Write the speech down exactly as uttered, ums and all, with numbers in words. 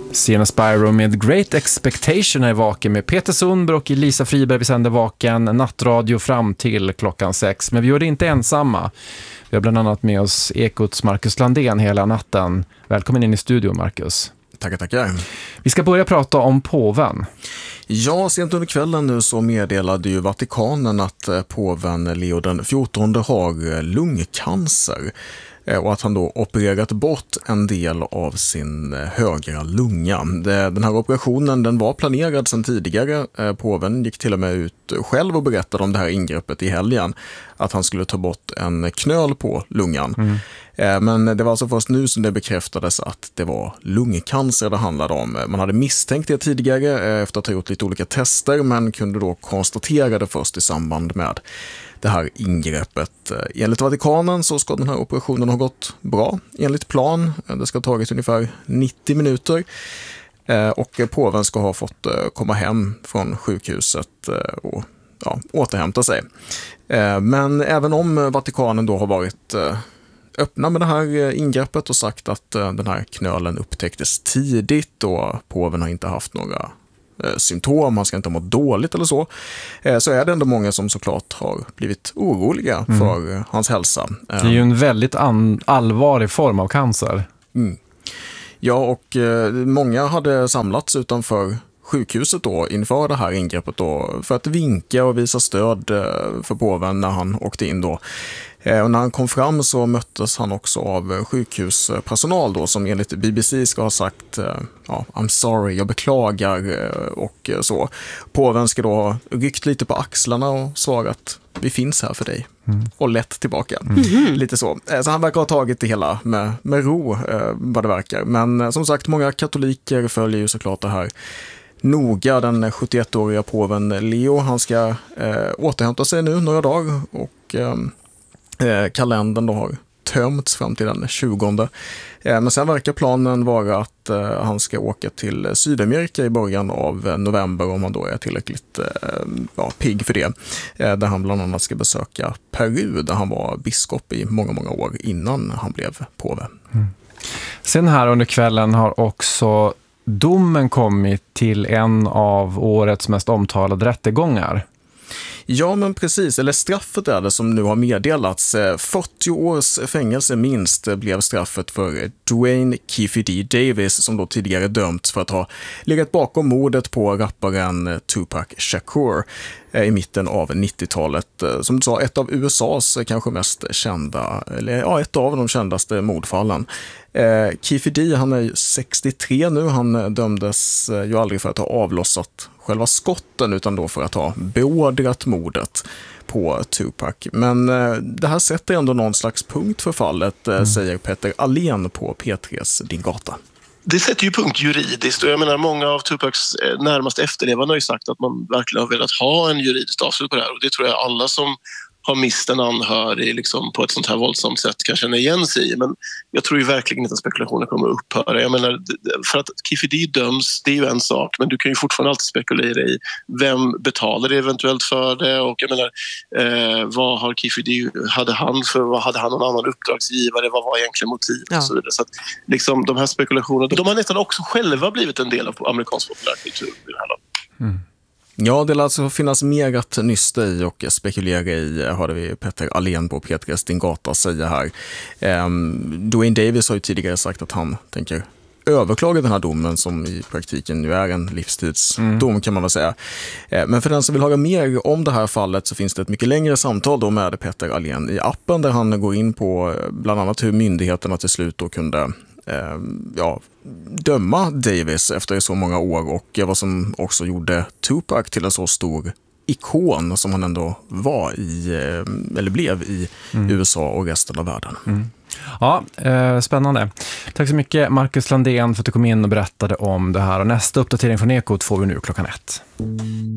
Sienna Spyro med Great Expectation är vaken med Peter Sundberg och Lisa Friberg. Vi sänder vaken nattradio fram till klockan sex. Men vi gör det inte ensamma. Vi har bland annat med oss Ekots Marcus Landén hela natten. Välkommen in i studion, Marcus. Tackar, tackar. Vi ska börja prata om påven. Ja, sent under kvällen nu så meddelade ju Vatikanen att påven Leo den fjortonde har lungcancer och att han då opererat bort en del av sin högra lunga. Den här operationen den var planerad sedan tidigare. Påven gick till och med ut själv och berättade om det här ingreppet i helgen. Att han skulle ta bort en knöl på lungan. Mm. Men det var alltså först nu som det bekräftades att det var lungcancer det handlade om. Man hade misstänkt det tidigare efter att ha gjort lite olika tester men kunde då konstatera det först i samband med det här ingreppet. Enligt Vatikanen så ska den här operationen ha gått bra enligt plan. Det ska ha tagit ungefär nittio minuter och påven ska ha fått komma hem från sjukhuset och ja, återhämta sig. Men även om Vatikanen då har varit öppna med det här ingreppet och sagt att den här knölen upptäcktes tidigt och påven har inte haft några symptom, han ska inte må dåligt eller så, så är det ändå många som såklart har blivit oroliga mm. för hans hälsa. Det är ju en väldigt an- allvarlig form av cancer. Mm. Ja, och eh, många hade samlats utanför sjukhuset då inför det här ingreppet då för att vinka och visa stöd eh, för påven när han åkte in då. Eh, och när han kom fram så möttes han också av sjukhuspersonal då som enligt B B C ska ha sagt eh, ja, I'm sorry, jag beklagar eh, och så. Påven ska då ha ryckt lite på axlarna och svarat vi finns här för dig. Mm. Och lätt tillbaka. Mm. Lite så. Så han verkar ha tagit det hela med, med ro eh, vad det verkar. Men eh, som sagt, många katoliker följer ju såklart det här noga. Den sjuttioettåriga påven Leo, han ska eh, återhämta sig nu några dagar och eh, kalendern då har tömts fram till den tjugonde. Eh, men sen verkar planen vara att eh, han ska åka till Sydamerika i början av november om han då är tillräckligt eh, ja, pigg för det. Eh, där han bland annat ska besöka Peru där han var biskop i många, många år innan han blev påve. Mm. Sen här under kvällen har också domen kommit till en av årets mest omtalade rättegångar. Ja, men precis. Eller straffet är det som nu har meddelats. fyrtio års fängelse minst blev straffet för Dwayne Keefe D. Davis som då tidigare dömts för att ha legat bakom mordet på rapparen Tupac Shakur i mitten av nittiotalet. Som du sa, ett av U S A:s kanske mest kända, eller ja, ett av de kändaste mordfallen. Eh, Keefe D, han är sextiotre nu. Han dömdes ju aldrig för att ha avlossat själva skotten utan då för att ha beordrat mordet på Tupac. Men eh, det här sätter ändå någon slags punkt för fallet, eh, mm. säger Peter Allén på P tre:s Din Gata. Det sätter ju punkt juridiskt och jag menar många av Tupacs närmast efterlevande har ju sagt att man verkligen har velat ha en juridiskt avslut på det här och det tror jag alla som har mist en anhörig liksom på ett sånt här våldsamt sätt kan känna igen sig i. Men jag tror ju verkligen inte att spekulationen kommer att upphöra. Jag menar, för att Keefe D döms, det är ju en sak, men du kan ju fortfarande alltid spekulera i vem betalar det eventuellt för det och jag menar, eh, vad har Keefe D, hade han för, vad hade han någon annan uppdragsgivare, vad var egentligen motivet ja. och så vidare. Så att liksom de här spekulationerna, de har nästan också själva blivit en del av amerikansk populärkultur i det här landet. Mm. Ja, det lär alltså finnas mer att nysta i och spekulera i, hörde vi Peter Allén på P tre:s Din Gata säga här. Um, Dwayne Davis har ju tidigare sagt att han tänker överklaga den här domen som i praktiken nu är en livstidsdom mm. kan man väl säga. Uh, men för den som vill höra mer om det här fallet så finns det ett mycket längre samtal då med Peter Allén i appen där han går in på bland annat hur myndigheterna till slut då kunde ja, döma Davis efter så många år och vad som också gjorde Tupac till en så stor ikon som han ändå var i, eller blev i mm. U S A och resten av världen. Mm. Ja, eh, spännande. Tack så mycket Marcus Landén för att du kom in och berättade om det här och nästa uppdatering från Ekot får vi nu klockan ett.